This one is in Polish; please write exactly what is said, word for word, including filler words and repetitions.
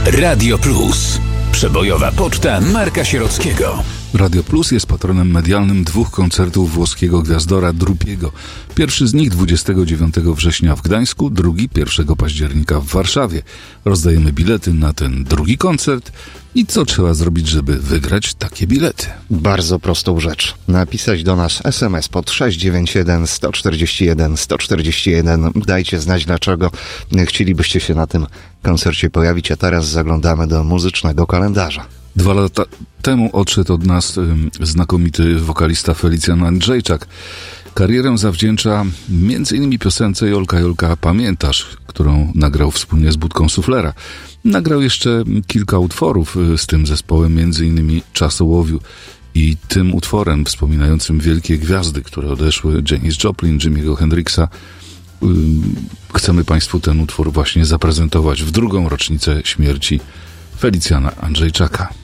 Radio Plus. Przebojowa poczta Marka Sierockiego. Radio Plus jest patronem medialnym dwóch koncertów włoskiego gwiazdora Drupiego. Pierwszy z nich dwudziestego dziewiątego września w Gdańsku, drugi pierwszego października w Warszawie. Rozdajemy bilety na ten drugi koncert. I co trzeba zrobić, żeby wygrać takie bilety? Bardzo prostą rzecz. Napisać do nas es em es pod sześć dziewięć jeden sto czterdzieści jeden sto czterdzieści jeden. Dajcie znać, dlaczego chcielibyście się na tym koncercie pojawić, a teraz zaglądamy do muzycznego kalendarza. Dwa lata temu odszedł od nas ym, znakomity wokalista Felicjan Andrzejczak. Karierę zawdzięcza między innymi piosence Jolka Jolka Pamiętasz, którą nagrał wspólnie z Budką Suflera. Nagrał jeszcze kilka utworów z tym zespołem, między innymi Czasołowiu i tym utworem wspominającym wielkie gwiazdy, które odeszły, Janis Joplin, Jimiego Hendrixa. Chcemy Państwu ten utwór właśnie zaprezentować w drugą rocznicę śmierci Felicjana Andrzejczaka.